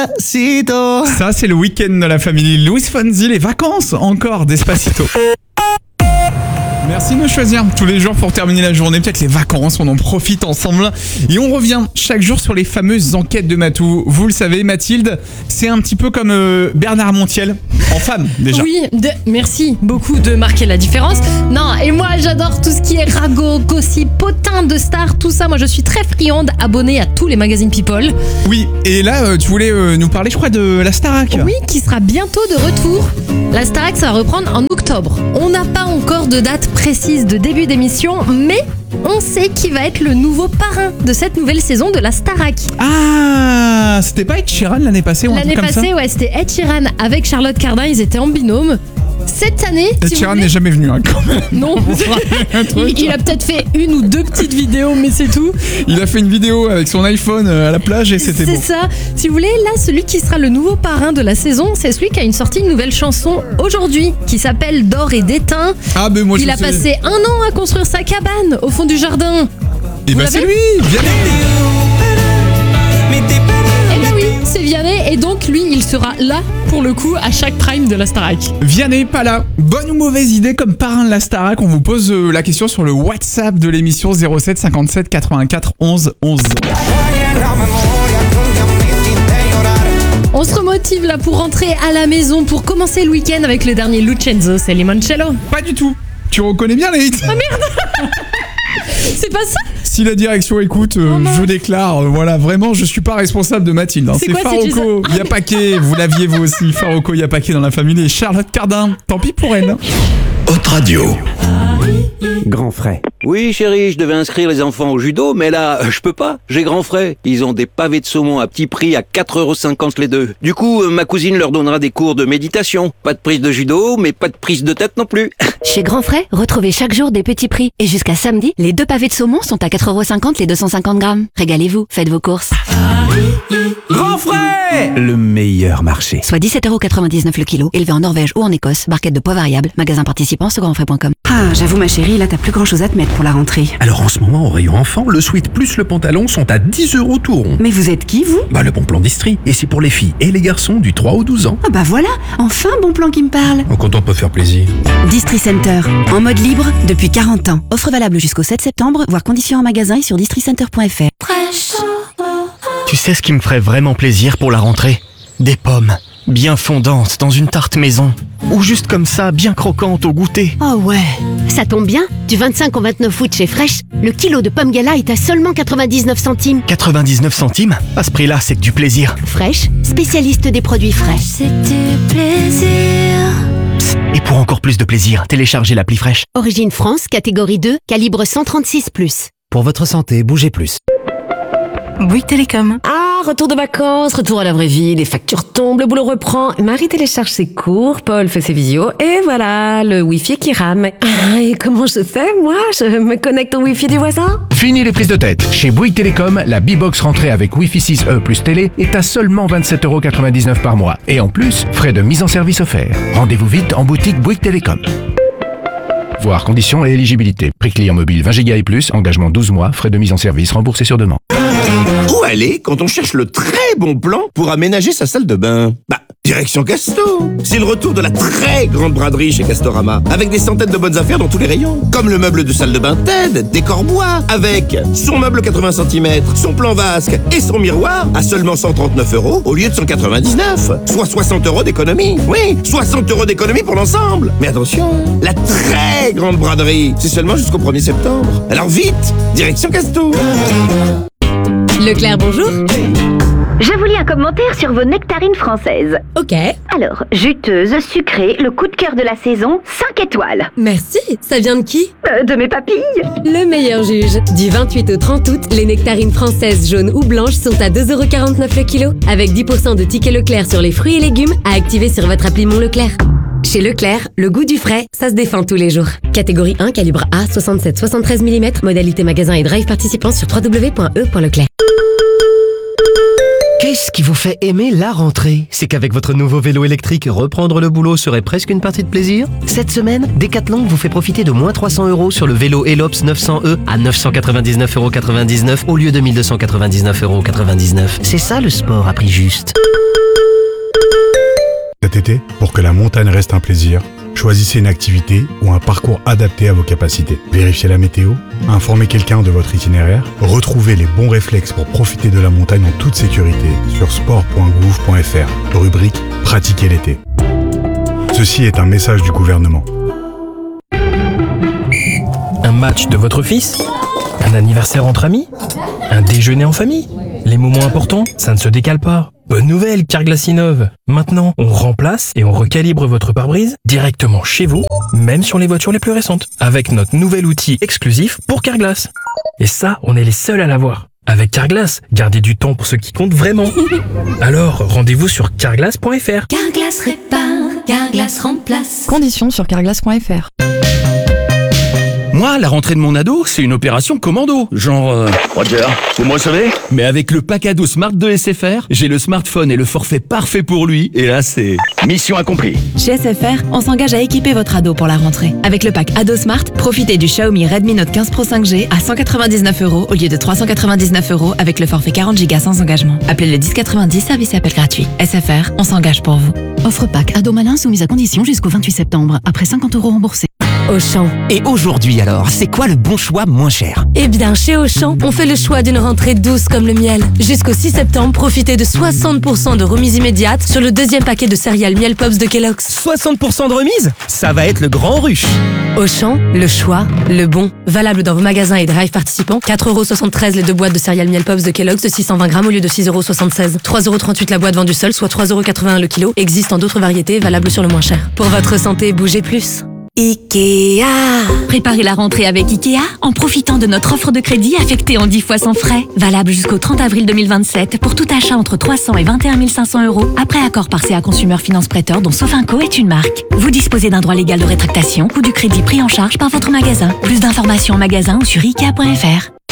Despacito. Ça, c'est le week-end de la famille Luis Fonsi, les vacances encore Despacito. Merci de nous choisir tous les jours pour terminer la journée, peut-être les vacances, on en profite ensemble. Et on revient chaque jour sur les fameuses enquêtes de Matou. Vous le savez, Mathilde, c'est un petit peu comme Bernard Montiel, en femme déjà. Oui, merci beaucoup de marquer la différence. Non, et moi j'adore tout ce qui est ragot, gossip, potin de stars, tout ça. Moi je suis très friande, abonnée à tous les magazines People. Oui, et là tu voulais nous parler, je crois, de la Starac. Oui, qui sera bientôt de retour. La Starac, ça va reprendre en octobre. On n'a pas encore de date précise de début d'émission, mais on sait qui va être le nouveau parrain de cette nouvelle saison de la Starac. Ah, c'était pas Ed Sheeran l'année passée ou un truc comme ça ? L'année passée, ouais, c'était Ed Sheeran avec Charlotte Cardin, ils étaient en binôme. Cette année, Ed Sheeran n'est jamais venu, hein, quand même. Non, il a peut-être fait une ou deux petites vidéos, mais c'est tout. Il a fait une vidéo avec son iPhone à la plage et c'était beau. C'est ça. Si vous voulez, là, celui qui sera le nouveau parrain de la saison, c'est celui qui a sorti une nouvelle chanson aujourd'hui, qui s'appelle D'or et d'étain. Ah, ben moi il a passé 1 an à construire sa cabane au fond du jardin. Et bah c'est lui, Vianney. Eh ben oui, c'est Vianney, et donc lui, il sera là pour le coup à chaque prime de la Starac. Vianney, pas là. Bonne ou mauvaise idée comme parrain de la Starac? On vous pose la question sur le WhatsApp de l'émission 07 57 84 11 11. On se remotive là pour rentrer à la maison, pour commencer le week-end avec le dernier Lucenzo, c'est Limoncello. Pas du tout. Tu reconnais bien les hits. Ah merde. C'est pas ça? Si la direction écoute, je déclare, voilà, vraiment, je suis pas responsable de Mathilde. Hein. C'est quoi, Faroko, Yapaké, vous l'aviez vous aussi, Faroko, Yapaké dans la famille, et Charlotte Cardin, tant pis pour elle. Haute Radio. Grand frais. Oui, chérie, je devais inscrire les enfants au judo, mais là, je peux pas. J'ai grand frais. Ils ont des pavés de saumon à petit prix à 4,50€ les deux. Du coup, ma cousine leur donnera des cours de méditation. Pas de prise de judo, mais pas de prise de tête non plus. Chez Grand Frais, retrouvez chaque jour des petits prix. Et jusqu'à samedi, les 2 pavés de saumon sont à 4,50€ les 250 grammes. Régalez-vous, faites vos courses. Grand frais, le meilleur marché. Soit 17,99€ le kilo, élevé en Norvège ou en Écosse. Barquette de poids variable. Magasin participant sur grandfrais.com. Ah, j'avoue ma chérie, là t'as plus grand chose à te mettre pour la rentrée. Alors en ce moment, au rayon enfant, le sweat plus le pantalon sont à 10€ tout rond. Mais vous êtes qui, vous? Bah le bon plan d'Istrie. Et c'est pour les filles et les garçons du 3 au 12 ans. Ah bah voilà, enfin bon plan qui me parle. Quand on peut faire plaisir. Distri Center, en mode libre depuis 40 ans. Offre valable jusqu'au 7 septembre, voire conditions en magasin et sur districenter.fr. Tu sais ce qui me ferait vraiment plaisir pour la rentrée? Des pommes, bien fondantes dans une tarte maison. Ou juste comme ça, bien croquantes au goûter. Oh ouais, ça tombe bien. Du 25 au 29 août chez Fresh, le kilo de pommes gala est à seulement 99 centimes. 99 centimes? À ce prix-là, c'est que du plaisir. Fresh, spécialiste des produits frais. C'est du plaisir. Psst, et pour encore plus de plaisir, téléchargez l'appli Fresh. Origine France, catégorie 2, calibre 136+. Pour votre santé, bougez plus. Bouygues Télécom. Ah, retour de vacances, retour à la vraie vie, les factures tombent, le boulot reprend, Marie télécharge ses cours, Paul fait ses visios, et voilà, le Wi-Fi qui rame. Ah, et comment je fais, moi? Je me connecte au Wi-Fi du voisin? Fini les prises de tête. Chez Bouygues Télécom, la B-Box rentrée avec Wi-Fi 6E plus télé est à seulement 27,99€ par mois. Et en plus, frais de mise en service offerts. Rendez-vous vite en boutique Bouygues Télécom. Voir conditions et éligibilité. Prix client mobile 20 Go et plus, engagement 12 mois, frais de mise en service remboursés sur demande. Où aller quand on cherche le très bon plan pour aménager sa salle de bain? Bah, direction Casto. C'est le retour de la très grande braderie chez Castorama, avec des centaines de bonnes affaires dans tous les rayons. Comme le meuble de salle de bain TED, décor bois, avec son meuble 80 cm, son plan vasque et son miroir à seulement 139€ au lieu de 199. Soit 60€ d'économie. Oui, 60€ d'économie pour l'ensemble. Mais attention, la très grande braderie, c'est seulement jusqu'au 1er septembre. Alors vite, direction Casto. Leclerc, bonjour. Je vous lis un commentaire sur vos nectarines françaises. Ok. Alors, juteuse, sucrée, le coup de cœur de la saison, 5 étoiles. Merci. Ça vient de qui? De mes papilles. Le meilleur juge. Du 28 au 30 août, les nectarines françaises jaunes ou blanches sont à 2,49€ le kilo, avec 10% de tickets Leclerc sur les fruits et légumes à activer sur votre appli Mon Leclerc. Chez Leclerc, le goût du frais, ça se défend tous les jours. Catégorie 1, calibre A, 67-73 mm, modalité magasin et drive participant sur www.e.leclerc. Qu'est-ce qui vous fait aimer la rentrée? C'est qu'avec votre nouveau vélo électrique, reprendre le boulot serait presque une partie de plaisir? Cette semaine, Decathlon vous fait profiter de moins 300€ sur le vélo Elops 900e à 999,99€ au lieu de 1299,99€. C'est ça le sport à prix juste. Cet été, pour que la montagne reste un plaisir, choisissez une activité ou un parcours adapté à vos capacités. Vérifiez la météo, informez quelqu'un de votre itinéraire, retrouvez les bons réflexes pour profiter de la montagne en toute sécurité sur sport.gouv.fr, rubrique « Pratiquer l'été ». Ceci est un message du gouvernement. Un match de votre fils? Un anniversaire entre amis? Un déjeuner en famille? Les moments importants, ça ne se décale pas. Bonne nouvelle, Carglass innove. Maintenant, on remplace et on recalibre votre pare-brise directement chez vous, même sur les voitures les plus récentes, avec notre nouvel outil exclusif pour Carglass. Et ça, on est les seuls à l'avoir. Avec Carglass, gardez du temps pour ce qui compte vraiment. Alors, rendez-vous sur carglass.fr. Carglass répare, Carglass remplace. Conditions sur carglass.fr. Moi, la rentrée de mon ado, c'est une opération commando. Genre... Roger, vous me recevez? Mais avec le pack ado Smart de SFR, j'ai le smartphone et le forfait parfait pour lui. Et là, c'est... mission accomplie. Chez SFR, on s'engage à équiper votre ado pour la rentrée. Avec le pack Ado Smart, profitez du Xiaomi Redmi Note 15 Pro 5G à 199 € au lieu de 399 € avec le forfait 40 Go sans engagement. Appelez le 1090, service et appel gratuit. SFR, on s'engage pour vous. Offre pack Ado Malin soumise à condition jusqu'au 28 septembre. Après 50 € remboursés. Auchan. Et aujourd'hui alors, c'est quoi le bon choix moins cher? Eh bien, chez Auchan, on fait le choix d'une rentrée douce comme le miel. Jusqu'au 6 septembre, profitez de 60% de remise immédiate sur le deuxième paquet de céréales Miel Pops de Kellogg's. 60% de remise? Ça va être le grand rush. Auchan, le choix, le bon. Valable dans vos magasins et drive participants. 4,73 € les 2 boîtes de céréales Miel Pops de Kellogg's de 620 grammes au lieu de 6,76 €. 3,38 € la boîte vendue seule, soit 3,81 € le kilo. Existe en d'autres variétés, valables sur le moins cher. Pour votre santé, bougez plus. Ikea. Préparez la rentrée avec Ikea en profitant de notre offre de crédit affectée en 10 fois sans frais. Valable jusqu'au 30 avril 2027 pour tout achat entre 300 et 21 500 €. Après accord par CA Consumer Finance Prêteur dont Sofinco est une marque. Vous disposez d'un droit légal de rétractation ou du crédit pris en charge par votre magasin. Plus d'informations en magasin ou sur Ikea.fr.